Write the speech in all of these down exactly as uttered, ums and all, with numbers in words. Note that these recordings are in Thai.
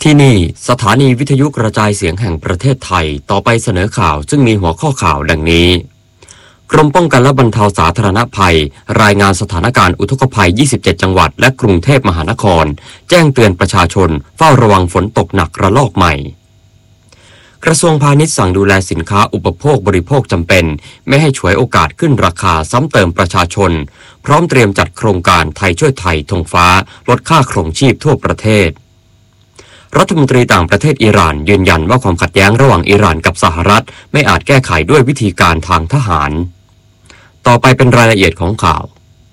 ที่นี่สถานีวิทยุกระจายเสียงแห่งประเทศไทยต่อไปเสนอข่าวซึ่งมีหัวข้อข่าวดังนี้กรมป้องกันและบรรเทาสาธารณภัยรายงานสถานการณ์อุทกภัยยี่สิบเจ็ดจังหวัดและกรุงเทพมหานครแจ้งเตือนประชาชนเฝ้าระวังฝนตกหนักระลอกใหม่กระทรวงพาณิชย์สั่งดูแลสินค้าอุปโภคบริโภคจำเป็นไม่ให้ฉวยโอกาสขึ้นราคาซ้ำเติมประชาชนพร้อมเตรียมจัดโครงการไทยช่วยไทยธงฟ้าลดค่าครองชีพทั่วประเทศรัฐมนตรีต่างประเทศอิหร่านยืนยันว่าความขัดแย้งระหว่างอิหร่านกับสหรัฐไม่อาจแก้ไขด้วยวิธีการทางทหารต่อไปเป็นรายละเอียดของข่าว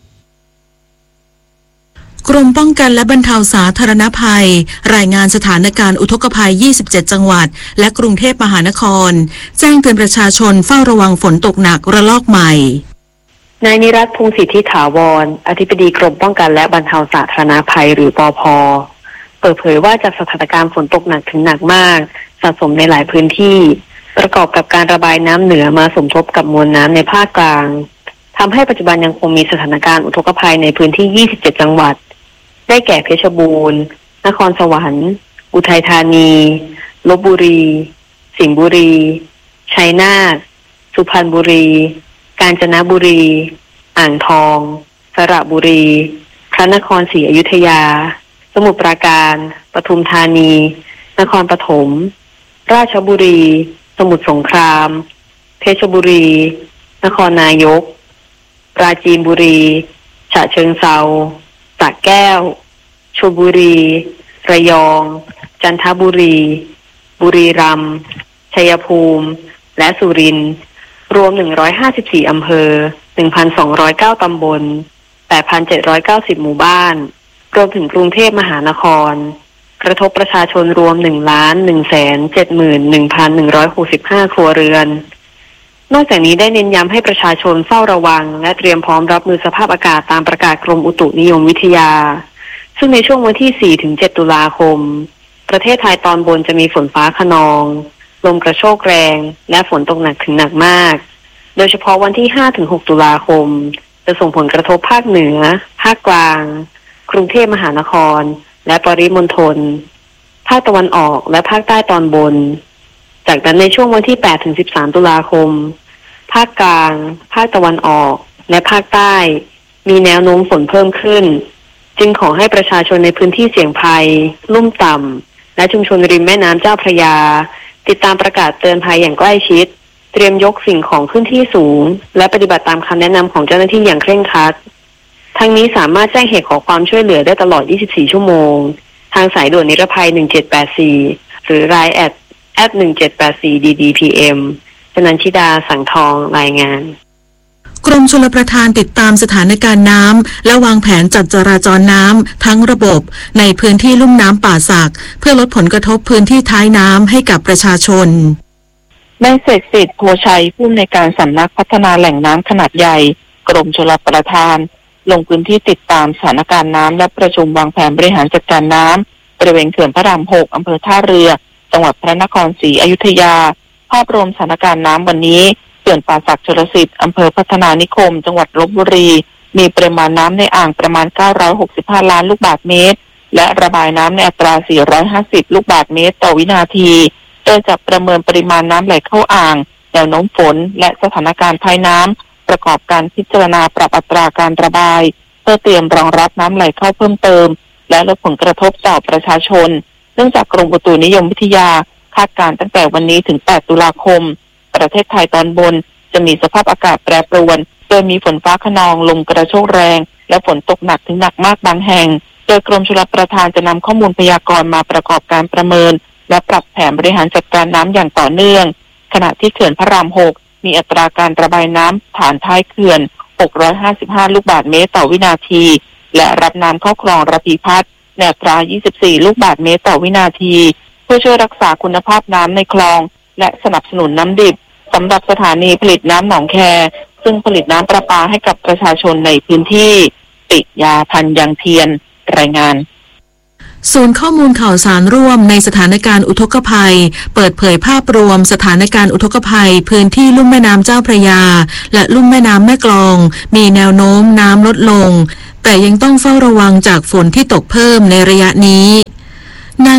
กรมป้องกันและบรรเทาสาธารณภัยรายงานสถานการณ์อุทกภัยยี่สิบเจ็ดจังหวัดและกรุงเทพมหานครแจ้งเตือนประชาชนเฝ้าระวังฝนตกหนักระลอกใหม่นายนิรัตน์พงศ์สิทธิถาวรอธิบดีกรมป้องกันและบรรเทาสาธารณภัยหรือปภ.เปิดเผยว่าจากสถานการณ์ฝนตกหนักถึงหนักมากสะสมในหลายพื้นที่ประกอบกับการระบายน้ำเหนือมาสมทบกับมวลน้ำในภาคกลางทำให้ปัจจุบันยังคงมีสถานการณ์อุทกภัยในพื้นที่ยี่สิบเจ็ดจังหวัดได้แก่เพชรบูรณ์นครสวรรค์อุทัยธานีลพบุรีสิงห์บุรีชัยนาทสุพรรณบุรีกาญจนบุรีอ่างทองสระบุรีพระนครศรีอยุธยาสมุทรปราการปทุมธานีนครปฐมราชบุรีสมุทรสงครามเพชรบุรีนครนายกปราจีนบุรีฉะเชิงเทราสระแก้วชลบุรีระยองจันทบุรีบุรีรัมย์ชัยภูมิและสุรินทร์รวมหนึ่งร้อยห้าสิบสี่อำเภอ หนึ่งพันสองร้อยเก้า ตำบล แปดพันเจ็ดร้อยเก้าสิบ หมู่บ้านรวมถึงกรุงเทพมหานครกระทบประชาชนรวม หนึ่งล้าน หนึ่งแสนเจ็ดหมื่นหนึ่งพันหนึ่งร้อยหกสิบห้า ครัวเรือนนอกจากนี้ได้เน้นย้ำให้ประชาชนเฝ้าระวังและเตรียมพร้อมรับมือสภาพอากาศตามประกาศกรมอุตุนิยมวิทยาซึ่งในช่วงวันที่ สี่ถึงเจ็ด ตุลาคมประเทศไทยตอนบนจะมีฝนฟ้าคะนองลมกระโชกแรงและฝนตกหนักถึงหนักมากโดยเฉพาะวันที่ ห้าถึงหก ตุลาคมจะส่งผลกระทบภาคเหนือภาคกลางกรุงเทพมหานครและปริมณฑลภาคตะวันออกและภาคใต้ตอนบนจากนั้นในช่วงวันที่ แปดถึงสิบสาม ตุลาคมภาคกลางภาคตะวันออกและภาคใต้มีแนวโน้มฝนเพิ่มขึ้นจึงขอให้ประชาชนในพื้นที่เสี่ยงภัยลุ่มต่ำและชุมชนริมแม่น้ำเจ้าพระยาติดตามประกาศเตือนภัยอย่างใกล้ชิดเตรียมยกสิ่งของขึ้นที่สูงและปฏิบัติตามคำแนะนำของเจ้าหน้าที่อย่างเคร่งครัดทั้งนี้สามารถแจ้งเหตุขอความช่วยเหลือได้ตลอด ยี่สิบสี่ ชั่วโมงทางสายด่วนนิรภัยหนึ่งเจ็ดแปดสี่หรือ ไลน์ แอท แอท หนึ่งเจ็ดแปดสี่ ดี ดี พี เอ็ม ชนันชิดาสังทองรายงานกรมชลประทานติดตามสถานการณ์น้ำและวางแผนจัดจราจรน้ำทั้งระบบในพื้นที่ลุ่มน้ำป่าสักเพื่อลดผลกระทบพื้นที่ท้ายน้ำให้กับประชาชนนายเสกสิทธิ์โพชัยผู้อำนวยการสำนักพัฒนาแหล่งน้ำขนาดใหญ่กรมชลประทานลงพื้นที่ติดตามสถานการณ์น้ำและประชุมวางแผนบริหารจัดการน้ำบริเวณเขื่อนพระรามหกอำเภอท่าเรือจังหวัดพระนครศรีอยุธยาภาพรวมสถานการณ์น้ำวันนี้เขื่อนป่าสักชลสิทธิ์อำเภอพัฒนานิคมจังหวัดลพบุรีมีปริมาณน้ำในอ่างประมาณเก้าร้อยหกสิบห้าล้านลูกบาศก์เมตรและระบายน้ำในอัตราสี่ร้อยห้าสิบลูกบาศก์เมตรต่อวินาทีโดยจะประเมินปริมาณน้ำไหลเข้าอ่างแนวโน้มฝนและสถานการณ์ภายน้ำประกอบการพิจารณาปรับอัตราการระบายเพื่อเตรียมรองรับน้ำไหลเข้าเพิ่มเติมและลดผลกระทบต่อประชาชนเนื่องจากกรมอุตุนิยมวิทยาคาดการณ์ตั้งแต่วันนี้ถึงแปดตุลาคมประเทศไทยตอนบนจะมีสภาพอากาศแปรปรวนโดยมีฝนฟ้าคะนองลมกระโชกแรงและฝนตกหนักถึงหนักมากบางแห่งโดยกรมชลประทานจะนำข้อมูลพยากรณ์มาประกอบการประเมินและปรับแผนบริหารจัดการน้ำอย่างต่อเนื่องขณะที่เขื่อนพระรามหกมีอัตราการระบายน้ำฐานท้ายเขื่อนหกร้อยห้าสิบห้าลูกบาศก์เมตรต่อวินาทีและรับน้ำเข้าคลองระพีพัฒน์ในอัตรายี่สิบสี่ลูกบาศก์เมตรต่อวินาทีเพื่อช่วยรักษาคุณภาพน้ำในคลองและสนับสนุนน้ำดิบสำหรับสถานีผลิตน้ำหนองแคซึ่งผลิตน้ำประปาให้กับประชาชนในพื้นที่ปิยาพันยังเทียนรายงานศูนย์ข้อมูลข่าวสารร่วมในสถานการณ์อุทกภัยเปิดเผยภาพรวมสถานการณ์อุทกภัยพื้นที่ลุ่มแม่น้ำเจ้าพระยาและลุ่มแม่น้ำแม่กลองมีแนวโน้มน้ำลดลงแต่ยังต้องเฝ้าระวังจากฝนที่ตกเพิ่มในระยะนี้นาง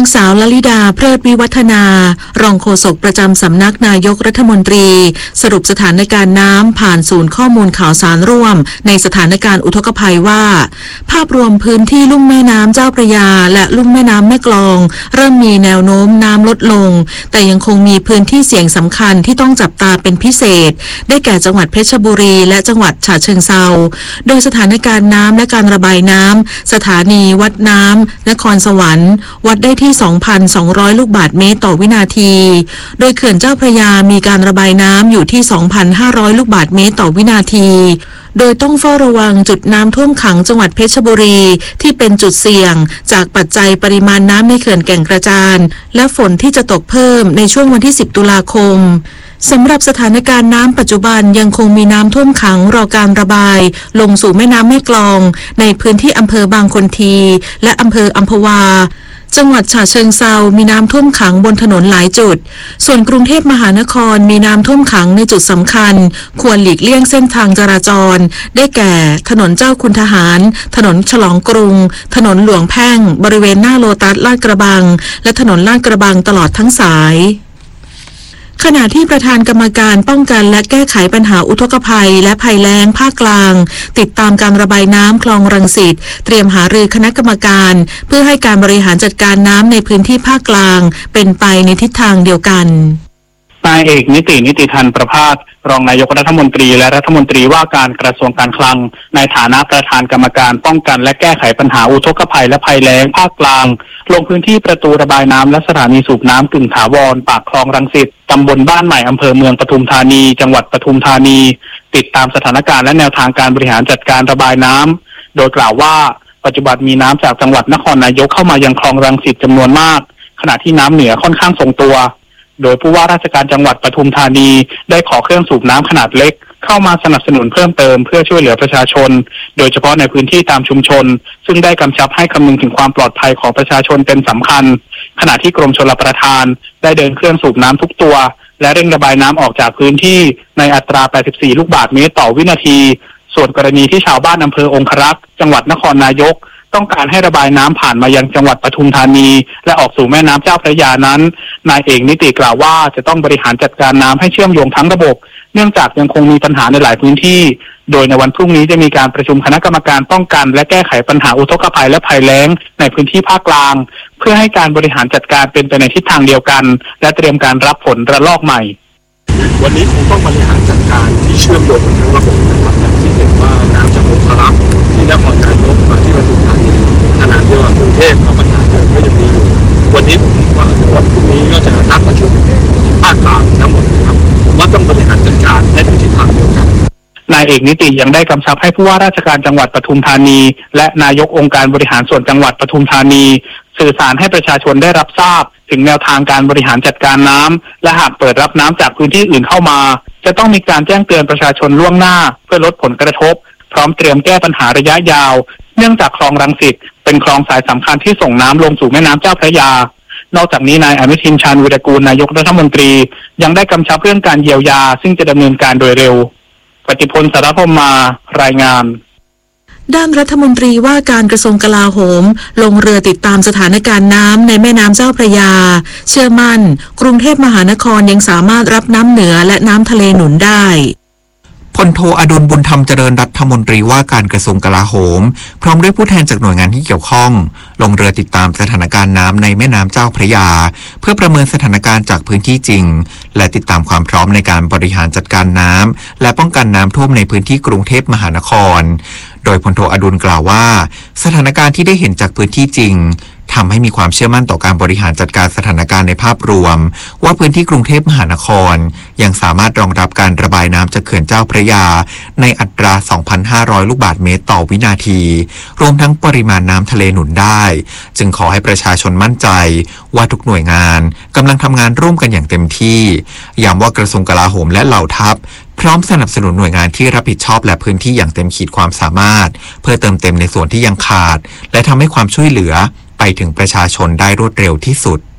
สาวลลิดาเพลิดวิวัฒนารองโฆษกประจำสำนักนายกรัฐมนตรีสรุปสถานการณ์น้ำผ่านศูนย์ข้อมูลข่าวสารร่วมในสถานการณ์อุทกภัยว่าภาพรวมพื้นที่ลุ่มแม่น้ำเจ้าพระยาและลุ่มแม่น้ำแม่กลองเริ่มมีแนวโน้มน้ำลดลงแต่ยังคงมีพื้นที่เสี่ยงสำคัญที่ต้องจับตาเป็นพิเศษได้แก่จังหวัดเพชรบุรีและจังหวัดฉะเชิงเทราโดยสถานการณ์น้ำและการระบายน้ำสถานีวัดน้ำนครสวรรค์วัดได้ที่ สองพันสองร้อย ลูกบาศก์เมตรต่อวินาทีโดยเขื่อนเจ้าพระยามีการระบายน้ำอยู่ที่ สองพันห้าร้อย ลูกบาศก์เมตรต่อวินาทีโดยต้องเฝ้าระวังจุดน้ำท่วมขังจังหวัดเพชรบุรีที่เป็นจุดเสี่ยงจากปัจจัยปริมาณน้ำในเขื่อนแก่งกระจานและฝนที่จะตกเพิ่มในช่วงวันที่ สิบ ตุลาคมสำหรับสถานการณ์น้ำปัจจุบันยังคงมีน้ำท่วมขังรอการระบายลงสู่แม่น้ำแม่กลองในพื้นที่อำเภอบางคนทีและอำเภออัมพวาจังหวัดฉะเชิงเทรามีน้ำท่วมขังบนถนนหลายจุดส่วนกรุงเทพมหานครมีน้ำท่วมขังในจุดสำคัญควรหลีกเลี่ยงเส้นทางจราจรได้แก่ถนนเจ้าคุณทหารถนนฉลองกรุงถนนหลวงแพ่งบริเวณหน้าโลตัสลาดกระบังและถนนลาดกระบังตลอดทั้งสายขณะที่ประธานกรรมการป้องกันและแก้ไขปัญหาอุทกภัยและภัยแล้งภาคกลางติดตามการระบายน้ำคลองรังสิตเตรียมหารือคณะกรรมการเพื่อให้การบริหารจัดการน้ำในพื้นที่ภาคกลางเป็นไปในทิศทางเดียวกันนายเอกนิตินิติธันประภาสรองนายกรัฐมนตรีและรัฐมนตรีว่าการกระทรวงการคลังในฐานะประธานกรรมการป้องกันและแก้ไขปัญหาอุทกภัยและภัยแล้งภาคกลางลงพื้นที่ประตูระบายน้ำและสถานีสูบน้ำกึ่งถาวรปากคลองรังสิตตำบลบ้านใหม่อำเภอเมืองปทุมธานีจังหวัดปทุมธานีติดตามสถานการณ์และแนวทางการบริหารจัดการระบายน้ำโดยกล่าวว่าปัจจุบันมีน้ำจากจังหวัดนครนายกเข้ามายังคลองรังสิตจำนวนมากขณะที่น้ำเหนือค่อนข้างทรงตัวโดยผู้ว่าราชการจังหวัดปทุมธานีได้ขอเครื่องสูบน้ำขนาดเล็กเข้ามาสนับสนุนเพิ่มเติมเพื่อช่วยเหลือประชาชนโดยเฉพาะในพื้นที่ตามชุมชนซึ่งได้กำชับให้คำนึงถึงความปลอดภัยของประชาชนเป็นสำคัญขณะที่กรมชลประทานได้เดินเครื่องสูบน้ำทุกตัวและเร่งระบายน้ำออกจากพื้นที่ในอัตราแปดสิบสี่ลูกบาศก์เมตรต่อวินาทีส่วนกรณีที่ชาวบ้านอำเภอองครักษ์จังหวัดนครนายกต้องการให้ระบายน้ำผ่านมายังจังหวัดปทุมธานีและออกสู่แม่น้ำเจ้าพระยานั้นนายเอกนิติกล่าวว่าจะต้องบริหารจัดการน้ำให้เชื่อมโยงทั้งระบบเนื่องจากยังคงมีปัญหาในหลายพื้นที่โดยในวันพรุ่งนี้จะมีการประชุมคณะกรรมการป้องกันและแก้ไขปัญหาอุทกภัยและภัยแล้งในพื้นที่ภาคกลางเพื่อให้การบริหารจัดการเป็นไปในทิศทางเดียวกันและเตรียมการรับฝนระลอกใหม่วันนี้คงต้องบริหารจัดการที่เชื่อมโยงทั้งระบบนะครับอย่างที่เห็นว่าน้ำจากองครักษ์ที่นครนายกมาที่ปทุมธานีขนาดเดียวกับกรุงเทพปัญหาเดิมก็ยังมีอยู่วันนี้ผมว่าวันพรุ่งนี้ก็จะนัดประชุมภาคกลางทั้งหมดนะครับว่าต้องบริหารจัดการในทิศทางเดียวกันนายเอกนิติยังได้กำชับให้ผู้ว่าราชการจังหวัดปทุมธานีและนายกองค์การบริหารส่วนจังหวัดปทุมธานีสื่อสารให้ประชาชนได้รับทราบถึงแนวทางการบริหารจัดการน้ำและหากเปิดรับน้ำจากพื้นที่อื่นเข้ามาจะต้องมีการแจ้งเตือนประชาชนล่วงหน้าเพื่อลดผลกระทบพร้อมเตรียมแก้ปัญหาระยะยาวเนื่องจากคลองรังสิตเป็นคลองสายสำคัญที่ส่งน้ำลงสู่แม่น้ำเจ้าพระยานอกจากนี้นายอนุทินชาญวิรากูลนายกรัฐมนตรียังได้กำชับเรื่องการเยียวยาซึ่งจะดำเนินการโดยเร็วปฏิพลสารพมมารายงานด้านรัฐมนตรีว่าการกระทรวงกลาโหมลงเรือติดตามสถานการณ์น้ำในแม่น้ำเจ้าพระยาเชื่อมั่นกรุงเทพมหานครยังสามารถรับน้ำเหนือและน้ำทะเลหนุนได้พลโทอดุลบุญธรรมเจริญรัฐมนตรีว่าการกระทรวงกลาโหมพร้อมด้วยผู้แทนจากหน่วยงานที่เกี่ยวข้องลงเรือติดตามสถานการณ์น้ำในแม่น้ำเจ้าพระยาเพื่อประเมินสถานการณ์จากพื้นที่จริงและติดตามความพร้อมในการบริหารจัดการน้ำและป้องกันน้ำท่วมในพื้นที่กรุงเทพมหานครโดยพลโทอดุลกล่าวว่าสถานการณ์ที่ได้เห็นจากพื้นที่จริงทำให้มีความเชื่อมั่นต่อการบริหารจัดการสถานการณ์ในภาพรวมว่าพื้นที่กรุงเทพมหานครยังสามารถรองรับการระบายน้ำจากเขื่อนเจ้าพระยาในอัตรา สองพันห้าร้อย ลูกบาศก์เมตรต่อวินาทีรวมทั้งปริมาณน้ำทะเลหนุนได้จึงขอให้ประชาชนมั่นใจว่าทุกหน่วยงานกำลังทำงานร่วมกันอย่างเต็มที่ย้ำว่ากระทรวงกลาโหมและเหล่าทัพพร้อมสนับสนุนหน่วยงานที่รับผิดชอบและพื้นที่อย่างเต็มขีดความสามารถเพื่อเติมเต็มในส่วนที่ยังขาดและทำให้ความช่วยเหลือไปถึงประชาชนได้รวดเร็วที่สุด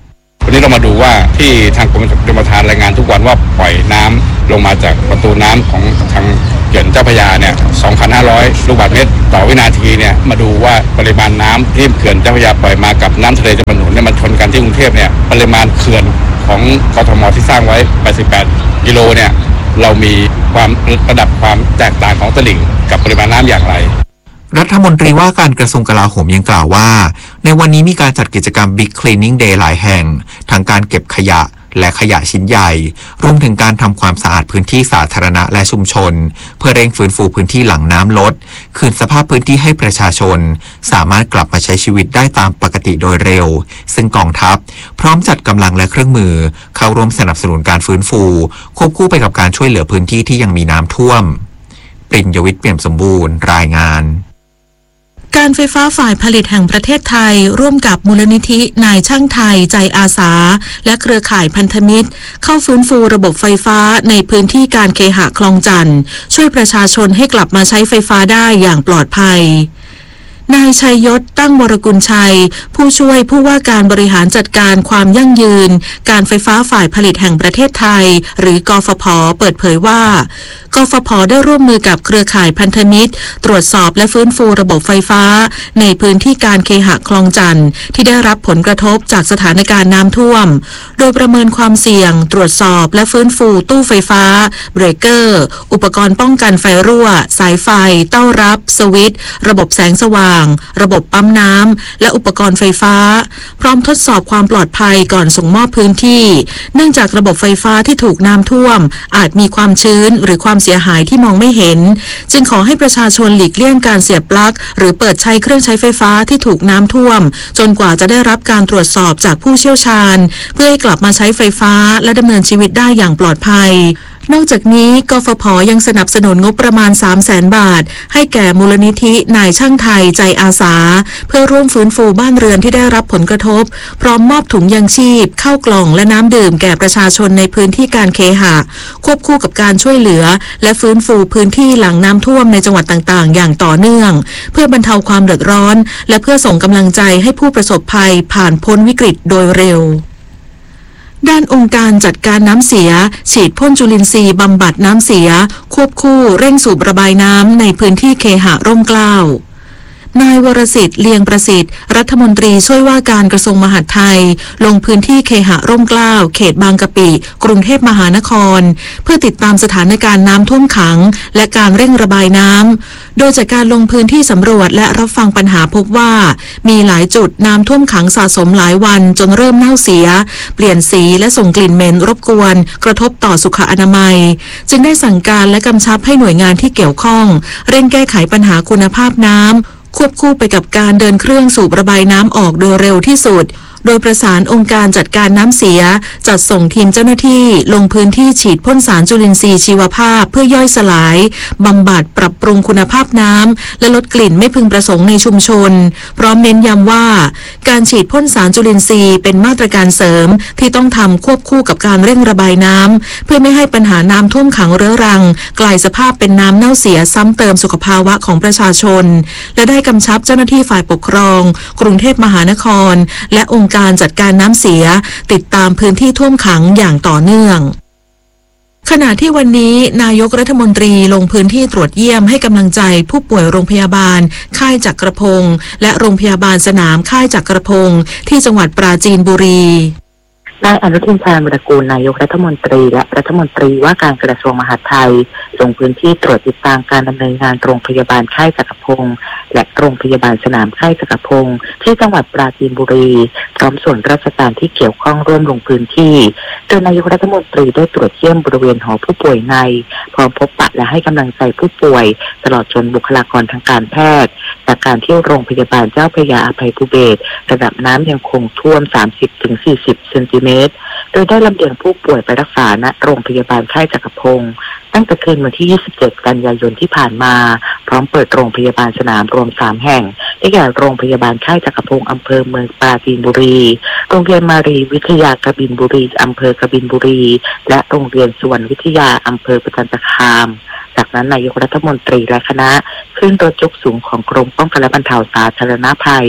วันนี้เรามาดูว่าที่ทางกรมชลประทานรายงานทุกวันว่าปล่อยน้ำลงมาจากประตูน้ำของทางเขื่อนเจ้าพระยาเนี่ย สองพันห้าร้อย ลูกบาศก์เมตรต่อวินาทีเนี่ยมาดูว่าปริมาณน้ำที่เขื่อนเจ้าพระยาปล่อยมากับน้ำทะเลจะมาหนุนเนี่ยมันชนกันที่กรุงเทพเนี่ยปริมาณเขื่อนของกทมที่สร้างไว้แปดสิบแปดกิโลเนี่ยเรามีความระดับความแตกต่างของตลิ่งกับปริมาณน้ำอย่างไรรัฐมนตรีว่าการกระทรวงกลาโหมยังกล่าวว่าในวันนี้มีการจัดกิจกรรม Big Cleaning Day หลายแห่งทั้งการเก็บขยะและขยะชิ้นใหญ่รวมถึงการทำความสะอาดพื้นที่สาธารณะและชุมชนเพื่อเร่งฟื้นฟูพื้นที่หลังน้ำลดคืนสภาพพื้นที่ให้ประชาชนสามารถกลับมาใช้ชีวิตได้ตามปกติโดยเร็วซึ่งกองทัพพร้อมจัดกำลังและเครื่องมือเข้าร่วมสนับสนุนการฟื้นฟูควบคู่ไปกับการช่วยเหลือพื้นที่ที่ยังมีน้ำท่วมปริญญวิทย์เปี่ยมสมบูรณ์รายงานการไฟฟ้าฝ่ายผลิตแห่งประเทศไทยร่วมกับมูลนิธินายช่างไทยใจอาสาและเครือข่ายพันธมิตรเข้าฟื้นฟูระบบไฟฟ้าในพื้นที่การเคหะคลองจันทร์ช่วยประชาชนให้กลับมาใช้ไฟฟ้าได้อย่างปลอดภัยนายชัยยศตั้งวรกุลชัยผู้ช่วยผู้ว่าการบริหารจัดการความยั่งยืนการไฟฟ้าฝ่ายผลิตแห่งประเทศไทยหรือกฟผ.เปิดเผยว่ากฟผ.ได้ร่วมมือกับเครือข่ายพันธมิตรตรวจสอบและฟื้นฟูระบบไฟฟ้าในพื้นที่การเคหะคลองจันทร์ที่ได้รับผลกระทบจากสถานการณ์น้ำท่วมโดยประเมินความเสี่ยงตรวจสอบและฟื้นฟูตู้ไฟฟ้าเบรกเกอร์อุปกรณ์ป้องกันไฟรั่วสายไฟเต้ารับสวิตช์ระบบแสงสว่างระบบปั๊มน้ำและอุปกรณ์ไฟฟ้าพร้อมทดสอบความปลอดภัยก่อนส่งมอบพื้นที่เนื่องจากระบบไฟฟ้าที่ถูกน้ำท่วมอาจมีความชื้นหรือความเสียหายที่มองไม่เห็นจึงขอให้ประชาชนหลีกเลี่ยงการเสียบปลั๊กหรือเปิดใช้เครื่องใช้ไฟฟ้าที่ถูกน้ำท่วมจนกว่าจะได้รับการตรวจสอบจากผู้เชี่ยวชาญเพื่อให้กลับมาใช้ไฟฟ้าและดำเนินชีวิตได้อย่างปลอดภัยนอกจากนี้กฟผ.ยังสนับสนุนงบประมาณ สามแสน บาทให้แก่มูลนิธินายช่างไทยใจอาสาเพื่อร่วมฟื้นฟูบ้านเรือนที่ได้รับผลกระทบพร้อมมอบถุงยังชีพข้าวกล่องและน้ำดื่มแก่ประชาชนในพื้นที่การเคหะควบคู่กับการช่วยเหลือและฟื้นฟูพื้นที่หลังน้ำท่วมในจังหวัดต่างๆอย่างต่อเนื่องเพื่อบรรเทาความเดือดร้อนและเพื่อส่งกำลังใจให้ผู้ประสบภัยผ่านพ้นวิกฤตโดยเร็วด้านองค์การจัดการน้ำเสียฉีดพ่นจุลินทรีย์บำบัดน้ำเสียควบคู่เร่งสูบระบายน้ำในพื้นที่เคหะร่มเกล้า นายวรสิทธิ์เลียงประสิทธิ์รัฐมนตรีช่วยว่าการกระทรวงมหาดไทยลงพื้นที่เคหะร่มเกล้าเขตบางกะปิกรุงเทพมหานครเพื่อติดตามสถานการณ์น้ำท่วมขังและการเร่งระบายน้ำโดยจากการลงพื้นที่สำรวจและรับฟังปัญหาพบว่ามีหลายจุดน้ำท่วมขังสะสมหลายวันจนเริ่มเน่าเสียเปลี่ยนสีและส่งกลิ่นเหม็นรบกวนกระทบต่อสุขอนามัยจึงได้สั่งการและกำชับให้หน่วยงานที่เกี่ยวข้องเร่งแก้ไขปัญหาคุณภาพน้ำควบคู่ไปกับการเดินเครื่องสูบระบายน้ำออกโดยเร็วที่สุดโดยประสานองค์การจัดการน้ำเสียจัดส่งทีมเจ้าหน้าที่ลงพื้นที่ฉีดพ่นสารจุลินทรีย์ชีวภาพเพื่อย่อยสลายบำบัดปรับปรุงคุณภาพน้ำและลดกลิ่นไม่พึงประสงค์ในชุมชนพร้อมเน้นย้ำว่าการฉีดพ่นสารจุลินทรีย์เป็นมาตรการเสริมที่ต้องทำควบคู่กับการเร่งระบายน้ำเพื่อไม่ให้ปัญหาน้ำท่วมขังเรื้อรังกลายสภาพเป็นน้ำเน่าเสียซ้ำเติมสุขภาวะของประชาชนและได้กำชับเจ้าหน้าที่ฝ่ายปกครองกรุงเทพมหานครและองค์การจัดการน้ำเสียติดตามพื้นที่ท่วมขังอย่างต่อเนื่องขณะที่วันนี้นายกรัฐมนตรีลงพื้นที่ตรวจเยี่ยมให้กำลังใจผู้ป่วยโรงพยาบาลค่ายจักรพงศ์และโรงพยาบาลสนามค่ายจักรพงศ์ที่จังหวัดปราจีนบุรีนายอนุทินชาญวิรากูลนายกรัฐมนตรีและรัฐมนตรีว่าการกระทรวงมหาดไทยลงพื้นที่ตรวจติดตามการดำเนินงานโรงพยาบาลค่ายจักรพงศ์และโรงพยาบาลสนามค่ายจักรพงศ์ที่จังหวัดปราจีนบุรีพร้อมส่วนราชการที่เกี่ยวข้องร่วมลงพื้นที่โดยนายกรัฐมนตรีได้ตรวจเยี่ยมบริเวณหอผู้ป่วยในพร้อมพบปะและให้กำลังใจผู้ป่วยตลอดจนบุคลากรทางการแพทย์จากการที่โรงพยาบาลเจ้าพระยาอภัยภูเบศรระดับน้ำยังคงท่วม สามสิบถึงสี่สิบ เซนติเมตรโดยได้ลำเลียงผู้ป่วยไปรักษาณโรงพยาบาลค่ายจักรพงศ์ตั้งแต่คืนวันที่ ยี่สิบเจ็ด กันยายนที่ผ่านมาพร้อมเปิดโรงพยาบาลสนามรวม สาม แห่งได้แก่โรงพยาบาลค่ายจักรพงศ์อำเภอเมืองปราจีนบุรีโรงเรียนมารีวิทยากบินบุรีอำเภอกบินบุรีและโรงเรียนสุวรรณวิทยาอำเภอประจันตคามจากนั้นนายกรัฐมนตรีและคณะขึ้นรถยกสูงของกรมป้องกันและบรรเทาสาธารณภัย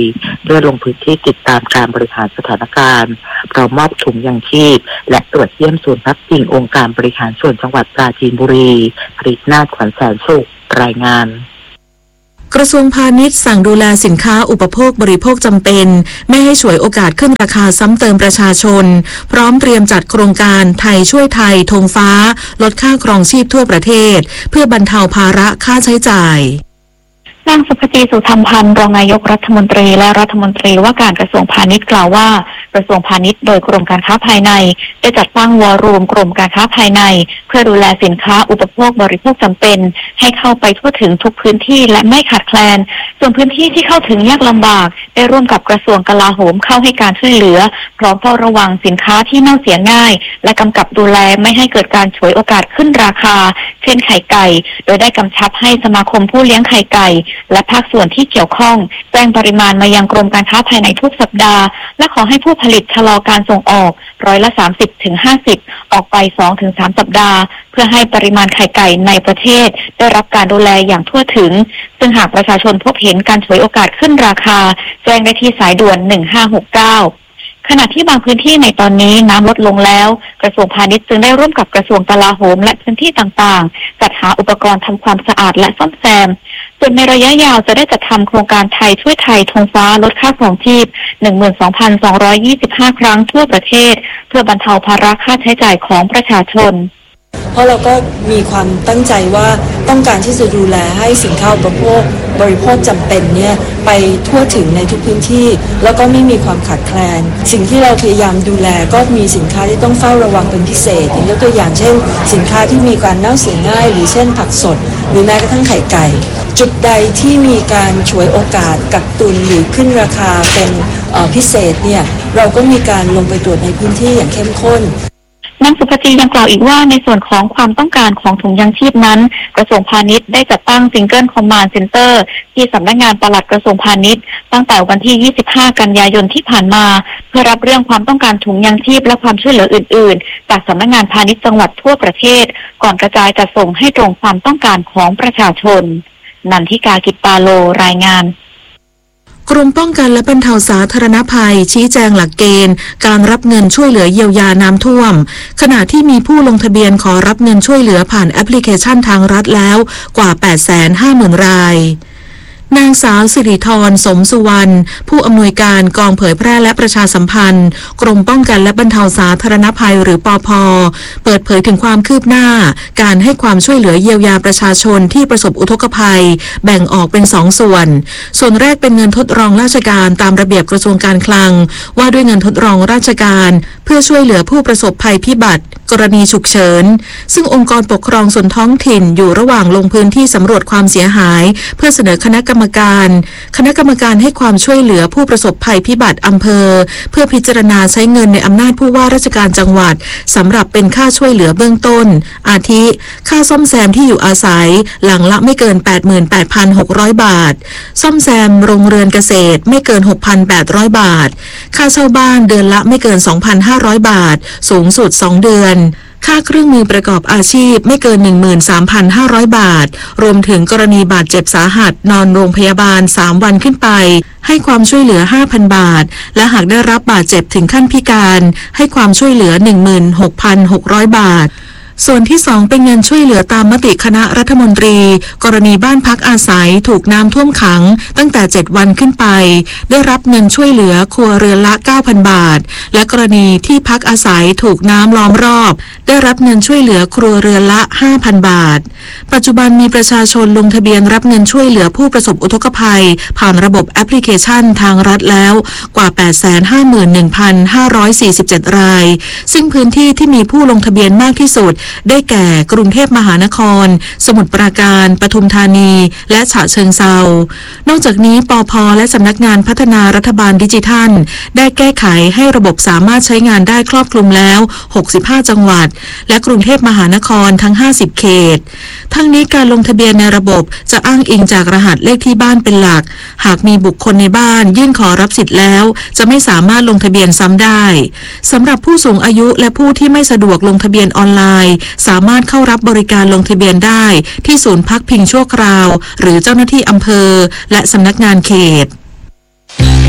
ด้วยลงพื้นที่ติดตามการบริหารสถานการณ์พร้อมมอบถุงยังชีพและตรวจเยี่ยมศูนย์พักพิงองค์การบริหารส่วนจังหวัดปราจีนบุรีผลิตนาถขวัญแสนสุขรายงานกระทรวงพาณิชย์สั่งดูแลสินค้าอุปโภคบริโภคจำเป็นไม่ให้ฉวยโอกาสขึ้นราคาซ้ำเติมประชาชนพร้อมเตรียมจัดโครงการไทยช่วยไทยธงฟ้าลดค่าครองชีพทั่วประเทศเพื่อบรรเทาภาระค่าใช้จ่ายนางสุภจีสุธรรมพันธ์รองนายกรัฐมนตรีและรัฐมนตรีว่าการกระทรวงพาณิชย์กล่าวว่ากระทรวงพาณิชย์โดยกรมการค้าภายในได้จัดตั้งวอรูมกรมการค้าภายในเพื่อดูแลสินค้าอุปโภคบริโภคจำเป็นให้เข้าไปทั่วถึงทุกพื้นที่และไม่ขาดแคลนส่วนพื้นที่ที่เข้าถึงยากลำบากได้ร่วมกับกระทรวงกลาโหมเข้าให้การช่วยเหลือพร้อมเฝ้าระวังสินค้าที่เน่าเสียง่ายและกำกับดูแลไม่ให้เกิดการฉวยโอกาสขึ้นราคาเช่นไข่ไก่โดยได้กำชับให้สมาคมผู้เลี้ยงไข่ไก่และภาคส่วนที่เกี่ยวข้องแจ้งปริมาณมายังกรมการค้าภายในทุกสัปดาห์และขอให้ผู้ผลิตชะลอการส่งออกร้อยละ สามสิบถึงห้าสิบ ออกไป สองถึงสาม สัปดาห์เพื่อให้ปริมาณไข่ไก่ในประเทศได้รับการดูแลอย่างทั่วถึงซึ่งหากประชาชนพบเห็นการฉวยโอกาสขึ้นราคาแจ้งได้ที่สายด่วนหนึ่งห้าหกเก้าขณะที่บางพื้นที่ในตอนนี้น้ำลดลงแล้วกระทรวงพาณิชย์จึงได้ร่วมกับกระทรวงกลาโหมและพื้นที่ต่างๆจัดหาอุปกรณ์ทำความสะอาดและซ่อมแซมส่วนในระยะยาวจะได้จัดทำโครงการไทยช่วยไทยธงฟ้าลดค่าครองชีพ หนึ่งหมื่นสองพันสองร้อยยี่สิบห้า ครั้งทั่วประเทศเพื่อบรรเทาภาระค่าใช้จ่ายของประชาชนเพราะเราก็มีความตั้งใจว่าต้องการที่จะดูแลให้สินค้าอุปโภคบริโภคจำเป็นเนี่ยไปทั่วถึงในทุกพื้นที่แล้วก็ไม่มีความขาดแคลนสิ่งที่เราพยายามดูแลก็มีสินค้าที่ต้องเฝ้าระวังเป็นพิเศษอย่างยกตัวอย่างเช่นสินค้าที่มีการเน่าเสียง่ายหรือเช่นผักสดหรือแม้กระทั่งไข่ไก่จุดใดที่มีการฉวยโอกาสกักตุนหรือขึ้นราคาเป็นพิเศษเนี่ยเราก็มีการลงไปตรวจในพื้นที่อย่างเข้มข้นนางสุภจียังกล่าวอีกว่าในส่วนของความต้องการของถุงยังชีพนั้นกระทรวงพาณิชย์ได้จัดตั้งซิงเกิลคอมมานด์เซ็นเตอร์ที่สำนักงานปลัดกระทรวงพาณิชย์ตั้งแต่วันที่ยี่สิบห้ากันยายนที่ผ่านมาเพื่อรับเรื่องความต้องการถุงยังชีพและความช่วยเหลืออื่นๆจากสำนักงานพาณิชย์จังหวัดทั่วประเทศก่อนกระจายจัดส่งให้ตรงความต้องการของประชาชนนันทิกากิตปาโลรายงานกรมป้องกันและบรรเทาสาธารณภัยชี้แจงหลักเกณฑ์การรับเงินช่วยเหลือเยียวยาน้ำท่วมขณะที่มีผู้ลงทะเบียนขอรับเงินช่วยเหลือผ่านแอปพลิเคชันทางรัฐแล้วกว่า แปดแสนห้าหมื่น รายนางสาวสิริธรสมสุวรรณผู้อำนวยการกองเผยแพร่และประชาสัมพันธ์กรมป้องกันและบรรเทาสาธารณภัยหรือปภ.เปิดเผยถึงความคืบหน้าการให้ความช่วยเหลือเยียวยาประชาชนที่ประสบอุทกภัยแบ่งออกเป็นสองส่วนส่วนแรกเป็นเงินทดลองราชการตามระเบียบกระทรวงการคลังว่าด้วยเงินทดลองราชการเพื่อช่วยเหลือผู้ประสบภัยพิบัติกรณีฉุกเฉินซึ่งองค์กรปกครองส่วนท้องถิ่นอยู่ระหว่างลงพื้นที่สำรวจความเสียหายเพื่อเสนอคณะกรรมการคณะกรรมการให้ความช่วยเหลือผู้ประสบภัยพิบัติอำเภอเพื่อพิจารณาใช้เงินในอำนาจผู้ว่าราชการจังหวัดสำหรับเป็นค่าช่วยเหลือเบื้องต้นอาทิค่าซ่อมแซมที่อยู่อาศัยหลังละไม่เกิน แปดหมื่นแปดพันหกร้อย บาทซ่อมแซมโรงเรือนเกษตรไม่เกิน หกพันแปดร้อย บาทค่าเช่าบ้านเดือนละไม่เกิน สองพันห้าร้อย บาทสูงสุดสองเดือนค่าเครื่องมือประกอบอาชีพไม่เกิน หนึ่งหมื่นสามพันห้าร้อย บาทรวมถึงกรณีบาดเจ็บสาหัสนอนโรงพยาบาลสามวันขึ้นไปให้ความช่วยเหลือ ห้าพัน บาทและหากได้รับบาดเจ็บถึงขั้นพิการให้ความช่วยเหลือ หนึ่งหมื่นหกพันหกร้อย บาทส่วนที่สองเป็นเงินช่วยเหลือตามมติคณะรัฐมนตรีกรณีบ้านพักอาศัยถูกน้ำท่วมขังตั้งแต่เจ็ดวันขึ้นไปได้รับเงินช่วยเหลือครัวเรือนละ เก้าพัน บาทและกรณีที่พักอาศัยถูกน้ำล้อมรอบได้รับเงินช่วยเหลือครัวเรือนละ ห้าพัน บาทปัจจุบันมีประชาชนลงทะเบียนรับเงินช่วยเหลือผู้ประสบอุทกภัยผ่านระบบแอปพลิเคชันทางรัฐแล้วกว่า แปดแสนห้าหมื่นหนึ่งพันห้าร้อยสี่สิบเจ็ด รายซึ่งพื้นที่ที่มีผู้ลงทะเบียนมากที่สุดได้แก่กรุงเทพมหานครสมุทรปราการปทุมธานีและฉะเชิงเทรานอกจากนี้ปภ.และสำนักงานพัฒนารัฐบาลดิจิทัลได้แก้ไขให้ระบบสามารถใช้งานได้ครอบคลุมแล้วหกสิบห้าจังหวัดและกรุงเทพมหานครทั้งห้าสิบเขตทั้งนี้การลงทะเบียนในระบบจะอ้างอิงจากรหัสเลขที่บ้านเป็นหลักหากมีบุคคลในบ้านยื่นขอรับสิทธิ์แล้วจะไม่สามารถลงทะเบียนซ้ำได้สำหรับผู้สูงอายุและผู้ที่ไม่สะดวกลงทะเบียนออนไลน์สามารถเข้ารับบริการลงทะเบียนได้ที่ศูนย์พักพิงชั่วคราวหรือเจ้าหน้าที่อำเภอและสำนักงานเขต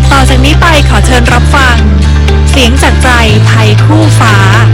ต่อจากนี้ไปขอเชิญรับฟังเสียงจากใจไทยคู่ฟ้า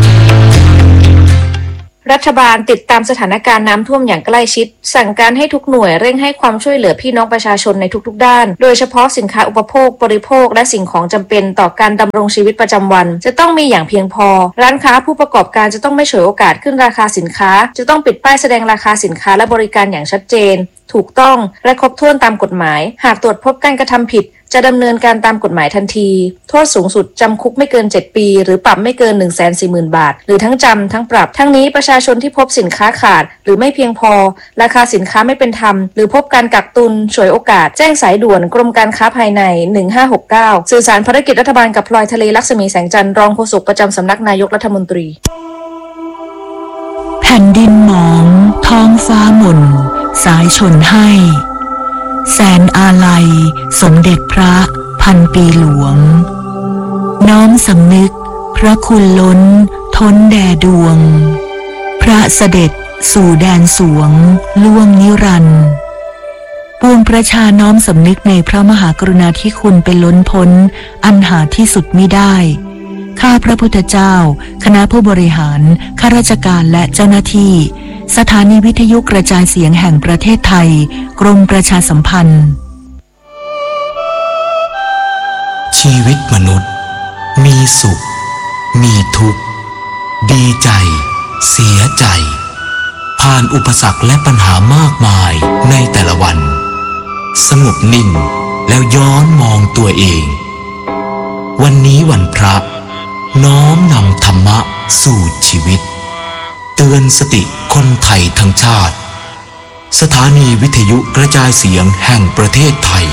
รัฐบาลติดตามสถานการณ์น้ำท่วมอย่างใกล้ชิดสั่งการให้ทุกหน่วยเร่งให้ความช่วยเหลือพี่น้องประชาชนในทุกๆด้านโดยเฉพาะสินค้าอุปโภคบริโภคและสิ่งของจำเป็นต่อการดำรงชีวิตประจำวันจะต้องมีอย่างเพียงพอร้านค้าผู้ประกอบการจะต้องไม่ฉวยโอกาสขึ้นราคาสินค้าจะต้องปิดป้ายแสดงราคาสินค้าและบริการอย่างชัดเจนถูกต้องและครบถ้วนตามกฎหมายหากตรวจพบการกระทำผิดจะดำเนินการตามกฎหมายทันทีโทษสูงสุดจำคุกไม่เกินเจ็ดปีหรือปรับไม่เกิน หนึ่งแสนสี่หมื่น บาทหรือทั้งจำทั้งปรับทั้งนี้ประชาชนที่พบสินค้าขาดหรือไม่เพียงพอราคาสินค้าไม่เป็นธรรมหรือพบการกักตุนฉวยโอกาสแจ้งสายด่วนกรมการค้าภายในหนึ่งห้าหกเก้าสื่อสารภารกิจรัฐบาลกับพลอยทะเลลักษมีแสงจันทร์รองโฆษกประจำสำนักนายกรัฐมนตรีแผ่นดินหมองท้องฟ้าหม่นสายชนให้แสนอาลัยสมเด็จพระพันปีหลวงน้อมสำนึกพระคุณล้นท้นแด่ดวงพระเสด็จสู่แดนสวงล่วงนิรันดร์ปวงประชาน้อมสำนึกในพระมหากรุณาธิคุณเป็นล้นพ้นอันหาที่สุดมิได้ข้าพระพุทธเจ้าคณะผู้บริหารข้าราชการและเจ้าหน้าที่สถานีวิทยุกระจายเสียงแห่งประเทศไทยกรมประชาสัมพันธ์ชีวิตมนุษย์มีสุขมีทุกข์ดีใจเสียใจผ่านอุปสรรคและปัญหามากมายในแต่ละวันสงบนิ่งแล้วย้อนมองตัวเองวันนี้วันพระน้อมนำธรรมะสู่ชีวิตเตือนสติคนไทยทั้งชาติสถานีวิทยุกระจายเสียงแห่งประเทศไทย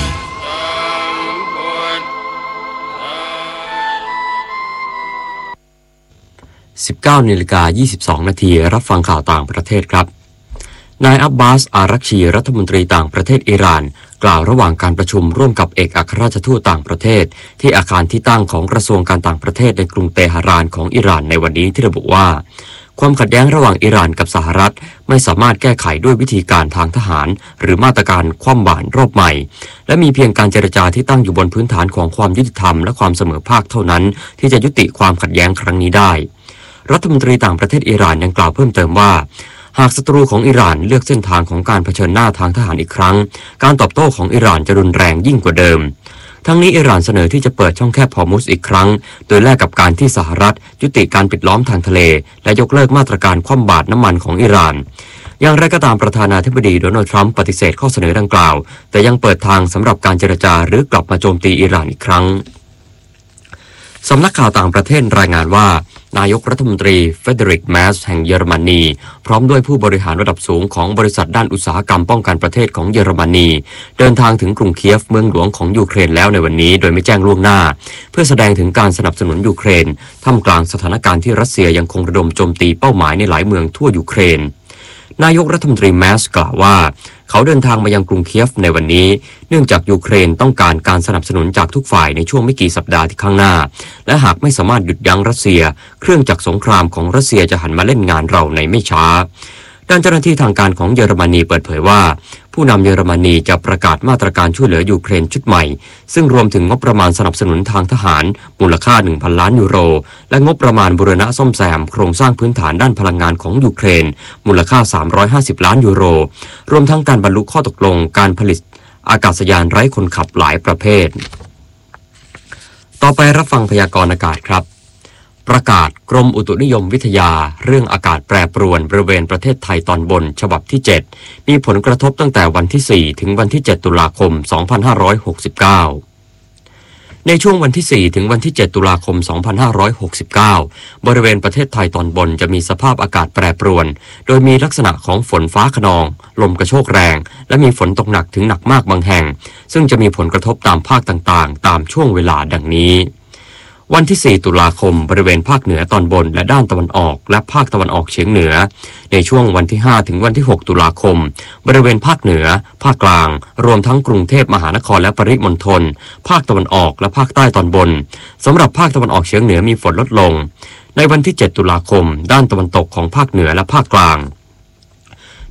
สิบเก้านาฬิกายี่สิบสองนาทีรับฟังข่าวต่างประเทศครับนายอับบาสอารักชีรัฐมนตรีต่างประเทศอิหร่านกล่าวระหว่างการประชุมร่วมกับเอกอัครราชทูตต่างประเทศที่อาคารที่ตั้งของกระทรวงการต่างประเทศในกรุงเตหะรานของอิหร่านในวันนี้ที่ระบุว่าความขัดแย้งระหว่างอิหร่านกับสหรัฐไม่สามารถแก้ไขด้วยวิธีการทางทหารหรือมาตรการคว่ำบาตรรอบใหม่และมีเพียงการเจรจาที่ตั้งอยู่บนพื้นฐานของความยุติธรรมและความเสมอภาคเท่านั้นที่จะยุติความขัดแย้งครั้งนี้ได้รัฐมนตรีต่างประเทศอิหร่านยังกล่าวเพิ่มเติมว่าหากศัตรูของอิหร่านเลือกเส้นทางของการเผชิญหน้าทางทหารอีกครั้งการตอบโต้ของอิหร่านจะรุนแรงยิ่งกว่าเดิมทั้งนี้อิหร่านเสนอที่จะเปิดช่องแคบฮอร์มุซอีกครั้งโดยแลกกับการที่สหรัฐยุติการปิดล้อมทางทะเลและยกเลิกมาตรการคว่ำบาตรน้ำมันของอิหร่านอย่างไรก็ตามประธานาธิบดีโดนัลด์ทรัมป์ปฏิเสธข้อเสนอดังกล่าวแต่ยังเปิดทางสำหรับการเจรจาหรือกลับมาโจมตีอิหร่านอีกครั้งสำนักข่าวต่างประเทศรายงานว่านายกรัฐมนตรีเฟเดริกแมสแห่งเยอรมนีพร้อมด้วยผู้บริหารระดับสูงของบริษัทด้านอุตสาหกรรมป้องกันประเทศของเยอรมนีเดินทางถึงกรุงเคียฟเมืองหลวงของยูเครนแล้วในวันนี้โดยไม่แจ้งล่วงหน้าเพื่อแสดงถึงการสนับสนุนยูเครนท่ามกลางสถานการณ์ที่รัสเซียยังคงระดมโจมตีเป้าหมายในหลายเมืองทั่วยูเครนนายกรัฐมนตรีแมสกล่าวว่าเขาเดินทางมายังกรุงเคียฟในวันนี้เนื่องจากยูเครนต้องการการสนับสนุนจากทุกฝ่ายในช่วงไม่กี่สัปดาห์ที่ข้างหน้าและหากไม่สามารถหยุดยั้งรัสเซียเครื่องจักรสงครามของรัสเซียจะหันมาเล่นงานเราในไม่ช้าด้านเจ้าหน้าที่ทางการของเยอรมนีเปิดเผยว่าผู้นำเยอรมนีจะประกาศมาตรการช่วยเหลือยูเครนชุดใหม่ซึ่งรวมถึงงบประมาณสนับสนุนทางทหารมูลค่า หนึ่งพัน ล้านยูโรและงบประมาณบูรณะซ่อมแซมโครงสร้างพื้นฐานด้านพลังงานของยูเครนมูลค่าสามร้อยห้าสิบล้านยูโรรวมทั้งการบรรลุข้อตกลงการผลิตอากาศยานไร้คนขับหลายประเภทต่อไปรับฟังพยากรณ์อากาศครับประกาศกรมอุตุนิยมวิทยาเรื่องอากาศแปรปรวนบริเวณประเทศไทยตอนบนฉบับที่เจ็ดมีผลกระทบตั้งแต่วันที่สี่ถึงวันที่เจ็ดตุลาคมสองพันห้าร้อยหกสิบเก้าในช่วงวันที่สี่ถึงวันที่เจ็ดตุลาคมสองพันห้าร้อยหกสิบเก้าบริเวณประเทศไทยตอนบนจะมีสภาพอากาศแปรปรวนโดยมีลักษณะของฝนฟ้าคะนองลมกระโชกแรงและมีฝนตกหนักถึงหนักมากบางแห่งซึ่งจะมีผลกระทบตามภาคต่างๆตามช่วงเวลาดังนี้วันที่สี่ตุลาคมบริเวณภาคเหนือตอนบนและด้านตะวันออกและภาคตะวันออกเฉียงเหนือในช่วงวันที่ห้าถึงวันที่หกตุลาคมบริเวณภาคเหนือภาคกลางรวมทั้งกรุงเทพมหานครและปริมณฑลภาคตะวันออกและภาคใต้ตอนบนสำหรับภาคตะวันออกเฉียงเหนือมีฝนลดลงในวันที่เจ็ดตุลาคมด้านตะวันตกของภาคเหนือและภาคกลาง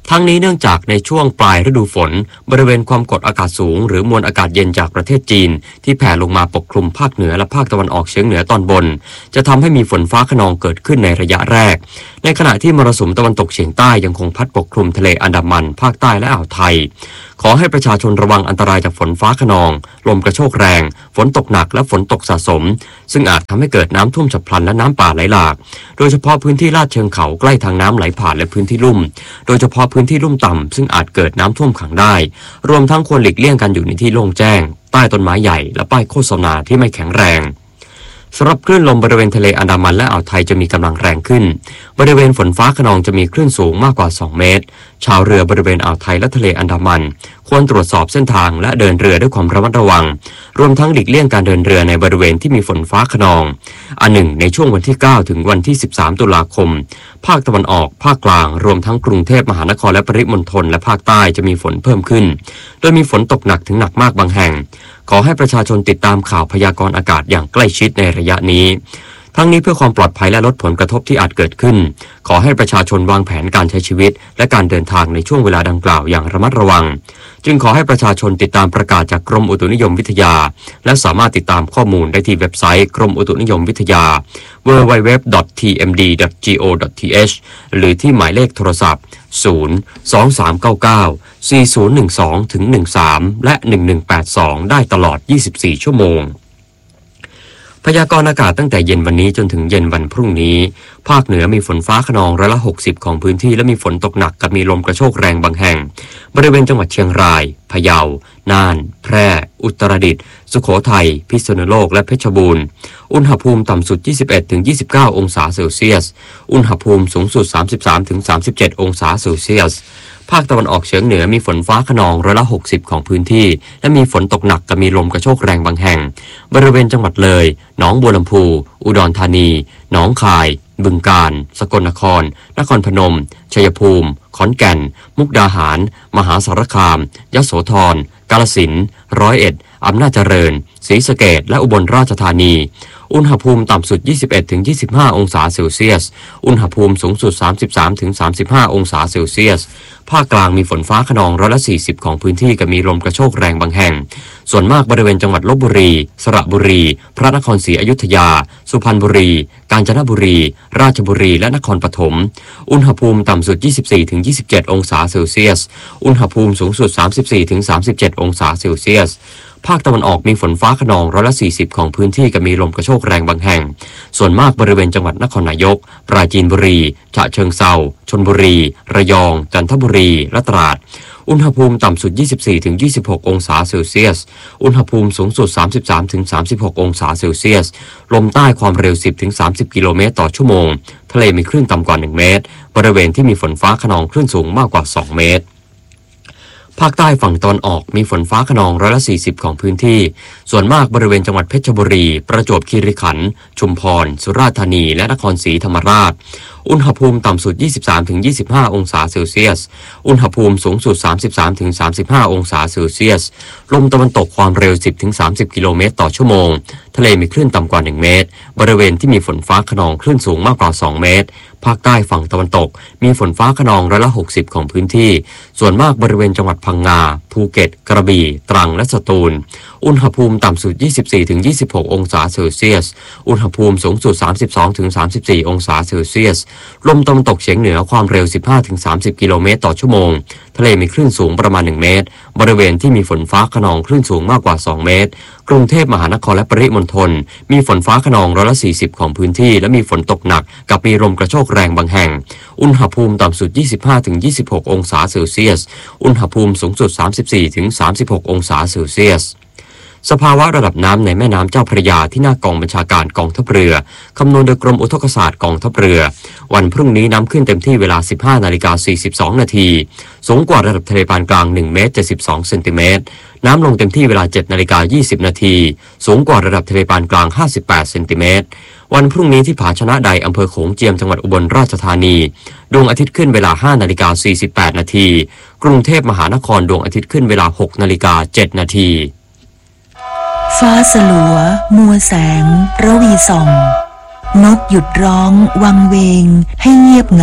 ทั้งนี้เนื่องจากในช่วงปลายฤดูฝนบริเวณความกดอากาศสูงหรือมวลอากาศเย็นจากประเทศจีนที่แผ่ลงมาปกคลุมภาคเหนือและภาคตะวันออกเฉียงเหนือตอนบนจะทำให้มีฝนฟ้าคะนองเกิดขึ้นในระยะแรกในขณะที่มรสุมตะวันตกเฉียงใต้ยังคงพัดปกคลุมทะเลอันดามันภาคใต้และอ่าวไทยขอให้ประชาชนระวังอันตรายจากฝนฟ้าคะนองลมกระโชกแรงฝนตกหนักและฝนตกสะสมซึ่งอาจทำให้เกิดน้ำท่วมฉับพลันและน้ำป่าไหลหลากโดยเฉพาะพื้นที่ลาดเชิงเขาใกล้ทางน้ำไหลผ่านและพื้นที่ลุ่มโดยเฉพาะพื้นที่ลุ่มต่ำซึ่งอาจเกิดน้ำท่วมขังได้รวมทั้งควรหลีกเลี่ยงการอยู่ในที่โล่งแจ้งใต้ต้นไม้ใหญ่และป้ายโฆษณาที่ไม่แข็งแรงสำหรับคลื่นลมบริเวณทะเลอันดามันและอ่าวไทยจะมีกำลังแรงขึ้นบริเวณฝนฟ้าคะนองจะมีคลื่นสูงมากกว่าสองเมตรชาวเรือบริเวณอ่าวไทยและทะเลอันดามันควรตรวจสอบเส้นทางและเดินเรือด้วยความระมัดระวังรวมทั้งหลีกเลี่ยงการเดินเรือในบริเวณที่มีฝนฟ้าคะนองอันหนึ่งในช่วงวันที่เก้าถึงวันที่สิบสามตุลาคมภาคตะวันออกภาคกลางรวมทั้งกรุงเทพมหานครและปริมณฑลและภาคใต้จะมีฝนเพิ่มขึ้นโดยมีฝนตกหนักถึงหนักมากบางแห่งขอให้ประชาชนติดตามข่าวพยากรณ์อากาศอย่างใกล้ชิดในระยะนี้ทั้งนี้เพื่อความปลอดภัยและลดผลกระทบที่อาจเกิดขึ้นขอให้ประชาชนวางแผนการใช้ชีวิตและการเดินทางในช่วงเวลาดังกล่าวอย่างระมัดระวังจึงขอให้ประชาชนติดตามประกาศจากกรมอุตุนิยมวิทยาและสามารถติดตามข้อมูลได้ที่เว็บไซต์กรมอุตุนิยมวิทยา ดับเบิลยู ดับเบิลยู ดับเบิลยู ดอท ที เอ็ม ดี ดอท จี โอ ดอท ที เอช หรือที่หมายเลขโทรศัพท์ศูนย์ สอง สาม เก้า เก้า สี่ ศูนย์ หนึ่ง สอง ถึง หนึ่ง สาม และ หนึ่ง หนึ่ง แปด สอง ได้ตลอด ยี่สิบสี่ ชั่วโมงพยากรณ์อากาศตั้งแต่เย็นวันนี้จนถึงเย็นวันพรุ่งนี้ภาคเหนือมีฝนฟ้าคะนองร้อยละหกสิบของพื้นที่และมีฝนตกหนักกับมีลมกระโชกแรงบางแห่งบริเวณจังหวัดเชียงรายพะเยาน่านแพร่อุตรดิตถ์สุโขทัยพิษณุโลกและเพชรบูรณ์อุณหภูมิต่ำสุด ยี่สิบเอ็ดถึงยี่สิบเก้า องศาเซลเซียสอุณหภูมิสูงสุด สามสิบสามถึงสามสิบเจ็ด องศาเซลเซียสภาคตะวันออกเฉียงเหนือมีฝนฟ้าคะนองร้อยละหกสิบของพื้นที่และมีฝนตกหนักกับมีลมกระโชกแรงบางแห่งบริเวณจังหวัดเลยหนองบัวลำพูอุดรธานีหนองคายบึงกาฬสกลนครนครพนมชัยภูมิขอนแก่นมุกดาหารมหาสารคามยโสธรกาฬสินธุ์ร้อยเอ็ดอำนาจเจริญศรีสะเกษและอุบลราชธานีอุณหภูมิต่ำสุด ยี่สิบเอ็ดถึงยี่สิบห้า องศาเซลเซียสอุณหภูมิสูงสุด สามสิบสามถึงสามสิบห้า องศาเซลเซียสภาคกลางมีฝนฟ้าคะนองร้อยละสี่สิบของพื้นที่กับมีลมกระโชกแรงบางแห่งส่วนมากบริเวณจังหวัดลพบุรีสระบุรีพระนครศรีอยุธยาสุพรรณบุรีกาญจนบุรีราชบุรีและนครปฐมอุณหภูมิต่ำสุด ยี่สิบสี่ถึงยี่สิบเจ็ด องศาเซลเซียสอุณหภูมิสูงสุด สามสิบสี่ถึงสามสิบเจ็ด องศาเซลเซียสภาคตะวันออกมีฝนฟ้าคะนองร้อยละสี่สิบของพื้นที่กับมีลมกระโชกแรงบางแห่งส่วนมากบริเวณจังหวัดนครนายกปราจีนบุรีฉะเชิงเทราชลบุรีระยองจันทบุรีและตราดอุณหภูมิต่ำสุด ยี่สิบสี่ถึงยี่สิบหก องศาเซลเซียสอุณหภูมิสูงสุด สามสิบสามถึงสามสิบหก องศาเซลเซียสลมใต้ความเร็ว สิบถึงสามสิบ กิโลเมตรต่อชั่วโมงทะเลมีคลื่นต่ำกว่าหนึ่งเมตรบริเวณที่มีฝนฟ้าคะนองคลื่นสูงมากกว่าสองเมตรภาคใต้ฝั่งตะวันออกมีฝนฟ้าคะนองร้อยละสี่สิบของพื้นที่ส่วนมากบริเวณจังหวัดเพชรบุรีประจวบคีรีขันธ์ชุมพรสุราษฎร์ธานีและนครศรีธรรมราชอุณหภูมิต่ำสุด ยี่สิบสามถึงยี่สิบห้า องศาเซลเซียสอุณหภูมิสูงสุด สามสิบสามถึงสามสิบห้า องศาเซลเซียสลมตะวันตกความเร็ว สิบถึงสามสิบ กิโลเมตรต่อชั่วโมงทะเลมีคลื่นต่ำกว่าหนึ่งเมตรบริเวณที่มีฝนฟ้าคะนองคลื่นสูงมากกว่าสองเมตรภาคใต้ฝั่งตะวันตกมีฝนฟ้าคะนองร้อยละหกสิบของพื้นที่ส่วนมากบริเวณจังหวัดพังงาภูเก็ตกระบี่ตรังและสตูลอุณหภูมิต่ำสุด ยี่สิบสี่ถึงยี่สิบหก องศาเซลเซียสอุณหภูมิสูงสุด สามสิบสองถึงสามสิบสี่ องศาเซลเซียสลมตะวันตกเฉียงเหนือความเร็ว สิบห้าถึงสามสิบ กิโลเมตรต่อชั่วโมงทะเลมีคลื่นสูงประมาณหนึ่งเมตรบริเวณที่มีฝนฟ้าคะนองคลื่นสูงมากกว่าสองเมตรกรุงเทพมหานครและปริมณฑลมีฝนฟ้าคะนองร้อยละสี่สิบของพื้นที่และมีฝนตกหนักกับมีลมกระโชกแรงบางแห่งอุณหภูมิต่ำสุด ยี่สิบห้าถึงยี่สิบหก องศาเซลเซียสอุณหภูมิสูงสุด สามสิบสี่ถึงสามสิบหก องศาเซลเซียสสภาวะระดับน้ำในแม่น้ำเจ้าพระยาที่หน้ากองบัญชาการกองทัพเรือคำนวณโดยกรมอุทกศาสตร์กองทัพเรือวันพรุ่งนี้น้ำขึ้นเต็มที่เวลา สิบห้านาฬิกาสี่สิบสองนาทีสูงกว่าระดับทะเลปานกลางหนึ่งเมตรเจ็ดสิบสองเซนติเมตรน้ำลงเต็มที่เวลา เจ็ดนาฬิกายี่สิบนาทีสูงกว่าระดับทะเลปานกลางห้าสิบแปดเซนติเมตรวันพรุ่งนี้ที่ผาชนะใดอำเภอโขงเจียมจังหวัดอุบลราชธานีดวงอาทิตย์ขึ้นเวลา ห้านาฬิกาสี่สิบแปดนาทีกรุงเทพมหานครดวงอาทิตย์ขึ้นเวลา หกนาฬิกาเจ็ดนาทีฟ้าสลัวมัวแสงระวีส่องนกหยุดร้องวังเวงให้เงียบ